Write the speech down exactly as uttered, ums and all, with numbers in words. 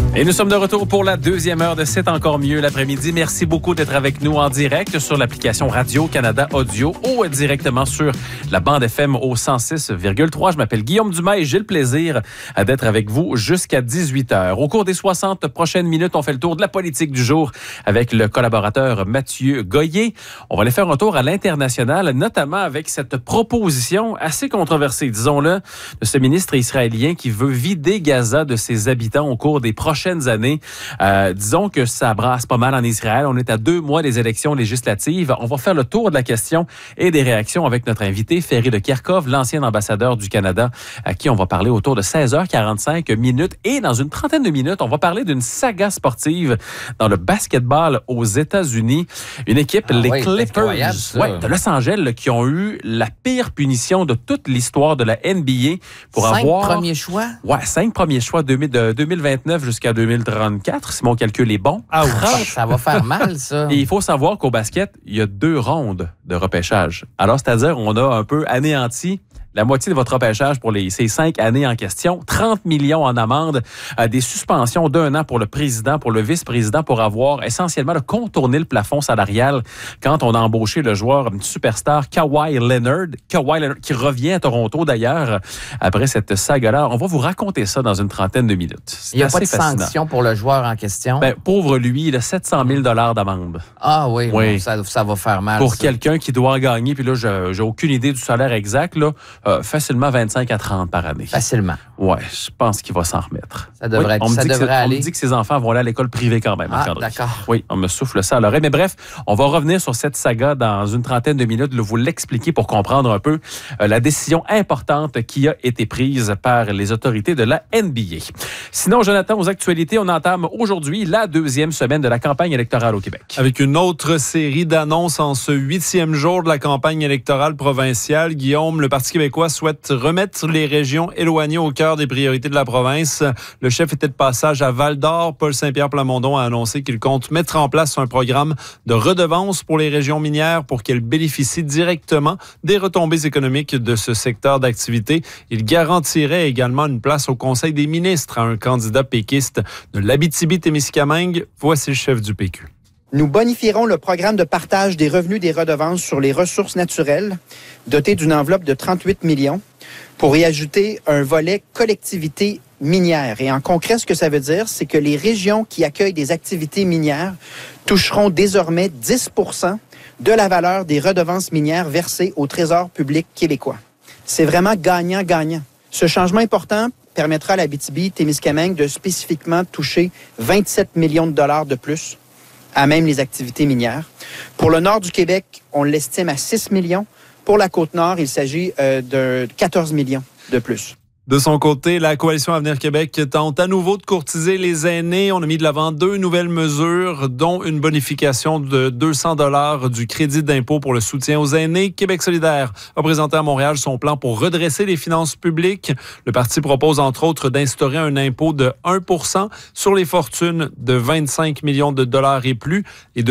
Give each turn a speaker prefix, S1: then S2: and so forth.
S1: Et nous sommes de retour pour la deuxième heure de C'est encore mieux l'après-midi. Merci beaucoup d'être avec nous en direct sur l'application Radio-Canada Audio ou directement sur la bande F M au cent six virgule trois. Je m'appelle Guillaume Dumais et j'ai le plaisir d'être avec vous jusqu'à dix-huit heures. Au cours des soixante prochaines minutes, on fait le tour de la politique du jour avec le collaborateur Mathieu Goyer. On va aller faire un tour à l'international, notamment avec cette proposition assez controversée, disons-le, de ce ministre israélien qui veut vider Gaza de ses habitants au cours des prochaines années. Euh, disons que ça brasse pas mal en Israël. On est à deux mois des élections législatives. On va faire le tour de la question et des réactions avec notre invité, Ferry de Kerkhove, l'ancien ambassadeur du Canada, à qui on va parler autour de seize heures quarante-cinq minutes. Et dans une trentaine de minutes, on va parler d'une saga sportive dans le basketball aux États-Unis. Une équipe,
S2: ah,
S1: les
S2: oui,
S1: Clippers ouais, de Los Angeles, là, qui ont eu la pire punition de toute l'histoire de la N B A pour
S2: cinq
S1: avoir...
S2: Cinq premiers choix?
S1: Ouais, cinq premiers choix de deux mille vingt-neuf jusqu'à deux mille trente-quatre, si mon calcul est bon.
S2: Ah, trente Ça va faire mal, ça.
S1: Et il faut savoir qu'au basket, il y a deux rondes de repêchage. Alors, c'est-à-dire, on a un peu anéanti la moitié de votre repêchage pour les, ces cinq années en question, trente millions en amende, euh, des suspensions d'un an pour le président, pour le vice-président, pour avoir essentiellement là, contourné le plafond salarial quand on a embauché le joueur superstar Kawhi Leonard, Kawhi Leonard qui revient à Toronto d'ailleurs après cette saga-là. On va vous raconter ça dans une trentaine de minutes. C'est
S2: il n'y a pas de
S1: fascinant.
S2: sanction pour le joueur en question?
S1: Ben, pauvre lui, il a sept cent mille dollars d'amende.
S2: Ah oui,
S1: oui.
S2: Bon, ça, ça va faire mal.
S1: Pour
S2: ça.
S1: quelqu'un qui doit gagner, puis là, j'ai, j'ai aucune idée du salaire exact, là, Euh, facilement vingt-cinq à trente par année.
S2: Facilement.
S1: Ouais, je pense qu'il va s'en remettre.
S2: Ça devrait,
S1: oui, on me
S2: ça
S1: dit
S2: devrait
S1: que
S2: aller.
S1: On me dit que ses enfants vont aller à l'école privée quand même.
S2: Ah, d'accord.
S1: Oui, on me souffle ça à l'oreille. Mais bref, on va revenir sur cette saga dans une trentaine de minutes, là, vous l'expliquer pour comprendre un peu euh, la décision importante qui a été prise par les autorités de la N B A. Sinon, Jonathan, aux actualités, on entame aujourd'hui la deuxième semaine de la campagne électorale au Québec.
S3: Avec une autre série d'annonces en ce huitième jour de la campagne électorale provinciale, Guillaume, le Parti québécois souhaite remettre les régions éloignées au cœur des priorités de la province. Le chef était de passage à Val-d'Or. Paul Saint-Pierre Plamondon a annoncé qu'il compte mettre en place un programme de redevance pour les régions minières pour qu'elles bénéficient directement des retombées économiques de ce secteur d'activité. Il garantirait également une place au Conseil des ministres à un candidat péquiste de l'Abitibi-Témiscamingue. Voici le chef du P Q.
S4: Nous bonifierons le programme de partage des revenus des redevances sur les ressources naturelles, doté d'une enveloppe de trente-huit millions, pour y ajouter un volet collectivité minière. Et en concret, ce que ça veut dire, c'est que les régions qui accueillent des activités minières toucheront désormais dix pour cent de la valeur des redevances minières versées au Trésor public québécois. C'est vraiment gagnant-gagnant. Ce changement important permettra à l'Abitibi-Témiscamingue de spécifiquement toucher vingt-sept millions de dollars de plus à même les activités minières. Pour le nord du Québec, on l'estime à six millions. Pour la Côte-Nord, il s'agit euh, de quatorze millions de plus.
S3: De son côté, la Coalition Avenir Québec tente à nouveau de courtiser les aînés. On a mis de l'avant deux nouvelles mesures, dont une bonification de deux cents dollars du crédit d'impôt pour le soutien aux aînés. Québec solidaire a présenté à Montréal son plan pour redresser les finances publiques. Le parti propose entre autres d'instaurer un impôt de un pour cent sur les fortunes de vingt-cinq millions de dollars et plus et de